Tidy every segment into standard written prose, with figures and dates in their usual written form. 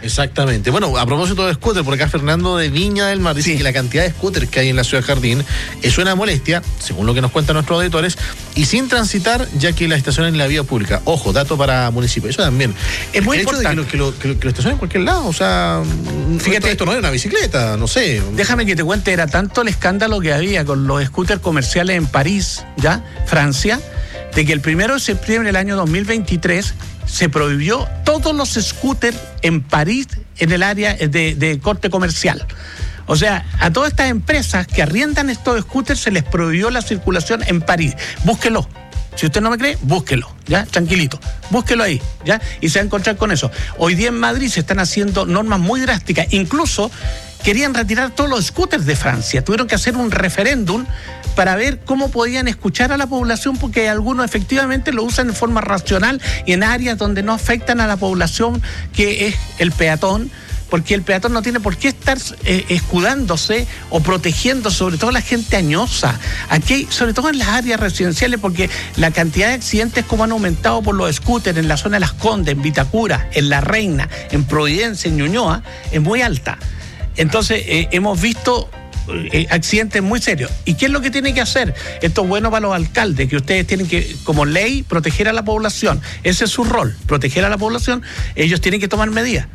Exactamente. Bueno, a propósito de scooter, por acá Fernando de Viña del Mar dice que la cantidad de scooters que hay en la ciudad Jardín es una molestia, según lo que nos cuentan nuestros auditores, y sin transitar, ya que la estacionan en la vía pública. Ojo, dato para municipios. Eso también. Es muy importante. De que lo estacionen en cualquier lado, o sea, fíjate, esto no es una bicicleta, no sé. Déjame que te cuente, era tanto el escándalo que había con los scooters comerciales en París, ¿ya? Francia, de que el 1 de septiembre del año 2023 se prohibió todos los scooters en París en el área de corte comercial. O sea, a todas estas empresas que arriendan estos scooters se les prohibió la circulación en París. Búsquelo. Si usted no me cree, búsquelo, ¿ya? Tranquilito. Búsquelo ahí, ¿ya? Y se va a encontrar con eso. Hoy día en Madrid se están haciendo normas muy drásticas. Incluso querían retirar todos los scooters de Francia. Tuvieron que hacer un referéndum para ver cómo podían escuchar a la población, porque algunos efectivamente lo usan de forma racional y en áreas donde no afectan a la población, que es el peatón, porque el peatón no tiene por qué estar escudándose o protegiendo, sobre todo la gente añosa. Aquí, sobre todo en las áreas residenciales, porque la cantidad de accidentes como han aumentado por los scooters en la zona de Las Condes, en Vitacura, en La Reina, en Providencia, en Ñuñoa, es muy alta. Entonces, hemos visto accidentes muy serios. ¿Y qué es lo que tiene que hacer? Esto es bueno para los alcaldes, que ustedes tienen que, como ley, proteger a la población. Ese es su rol, proteger a la población. Ellos tienen que tomar medidas.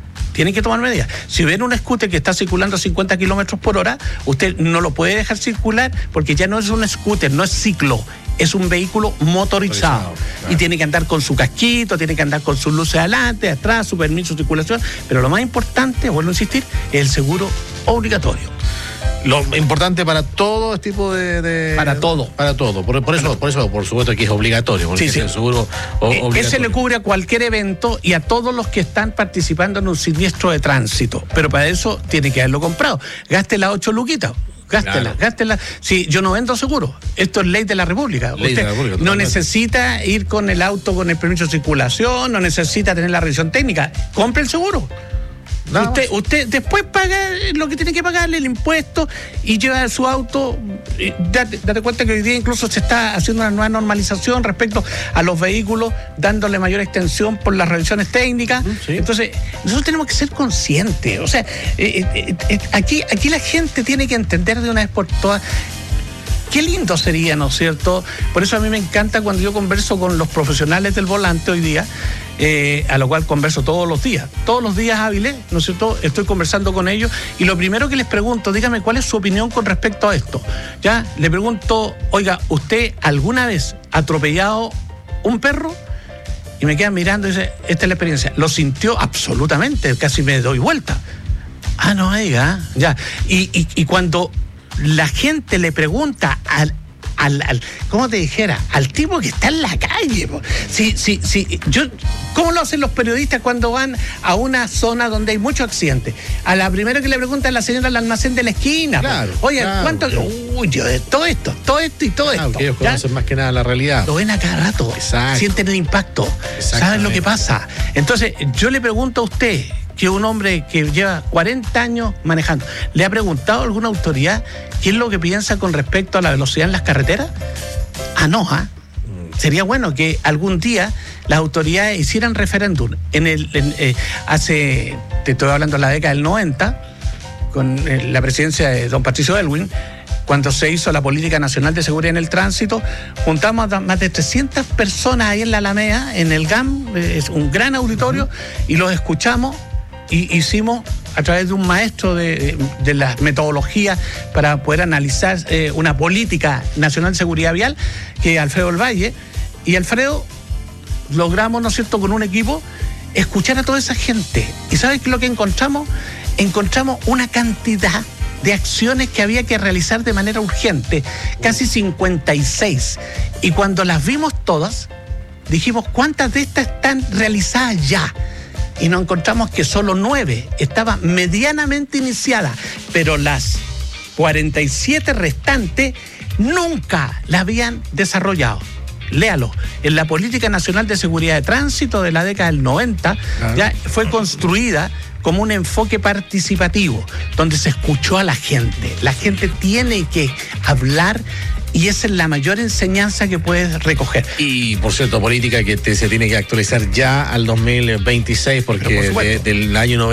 Si ven un scooter que está circulando a 50 kilómetros por hora, usted no lo puede dejar circular, porque ya no es un scooter, no es ciclo, es un vehículo motorizado. Claro. Y tiene que andar con su casquito, tiene que andar con sus luces adelante, atrás, su permiso de circulación. Pero lo más importante, vuelvo a insistir, es el seguro obligatorio. Lo importante para todo tipo de... Para todo. Por eso, por supuesto, que es obligatorio. Sí. El seguro obligatorio. Ese le cubre a cualquier evento y a todos los que están participando en un siniestro de tránsito. Pero para eso tiene que haberlo comprado. Gaste las 8 luquitas. Gástela. Sí, yo no vendo seguro. Esto es ley de la República. Usted no necesita ir con el auto con el permiso de circulación, no necesita tener la revisión técnica. Compre el seguro. Usted después paga lo que tiene que pagarle, el impuesto, y lleva su auto. Date cuenta que hoy día incluso se está haciendo una nueva normalización respecto a los vehículos, dándole mayor extensión por las revisiones técnicas. Sí. Entonces, nosotros tenemos que ser conscientes. O sea, aquí la gente tiene que entender de una vez por todas. Qué lindo sería, ¿no es cierto? Por eso a mí me encanta cuando yo converso con los profesionales del volante hoy día, a lo cual converso todos los días hábiles, ¿no es cierto? Estoy conversando con ellos y lo primero que les pregunto, dígame cuál es su opinión con respecto a esto. Ya, le pregunto, oiga, ¿usted alguna vez ha atropellado un perro? Y me quedan mirando y dice, esta es la experiencia. Lo sintió absolutamente, casi me doy vuelta. Ah, no, oiga, ya. Y cuando la gente le pregunta al ¿cómo te dijera? Al tipo que está en la calle. ¿Cómo lo hacen los periodistas cuando van a una zona donde hay muchos accidentes? A la primera que le pregunta a la señora del almacén de la esquina. Claro, oye, ¿cuánto? Claro. Uy, todo esto y todo esto. Ellos conocen más que nada la realidad. Lo ven a cada rato. Exacto. Sienten el impacto. Saben lo que pasa. Entonces, yo le pregunto a usted, que un hombre que lleva 40 años manejando, ¿le ha preguntado a alguna autoridad qué es lo que piensa con respecto a la velocidad en las carreteras? Sería bueno que algún día las autoridades hicieran referéndum. Te estoy hablando de la década del 90, con la presidencia de don Patricio Elwin, cuando se hizo la Política Nacional de Seguridad en el Tránsito, juntamos a más de 300 personas ahí en la Alameda, en el GAM, es un gran auditorio, y los escuchamos. Y hicimos a través de un maestro de las metodologías para poder analizar una política nacional de seguridad vial, que es Alfredo del Valle. Y Alfredo, logramos, ¿no es cierto?, con un equipo, escuchar a toda esa gente. ¿Y sabes qué es lo que encontramos? Encontramos una cantidad de acciones que había que realizar de manera urgente, casi 56. Y cuando las vimos todas, dijimos, ¿cuántas de estas están realizadas ya? Y nos encontramos que solo 9 estaban medianamente iniciadas, pero las 47 restantes nunca la habían desarrollado. Léalo, en la Política Nacional de Seguridad de Tránsito de la década del 90, ya fue construida como un enfoque participativo, donde se escuchó a la gente. La gente tiene que hablar, y esa es la mayor enseñanza que puedes recoger. Y, por cierto, política que se tiene que actualizar ya al 2026, porque del año 90